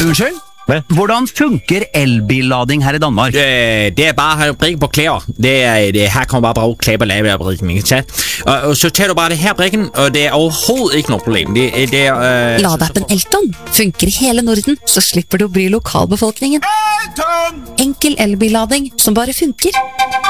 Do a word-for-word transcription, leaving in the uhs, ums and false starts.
Unnskyld? Hvordan funker elbillading her i Danmark? Det, det er bare at brikken på klæder. Det er, det, her kommer bare bruge klæder på lavebrikken, ikke sant? Og, og så tager du bare det her brikken, og det er overhovedet ikke noe problem. Det, det er... Øh, Ladeappen Elton funker i hele Norden, så slipper du å bry lokalbefolkningen. Enkel elbillading som bare funker.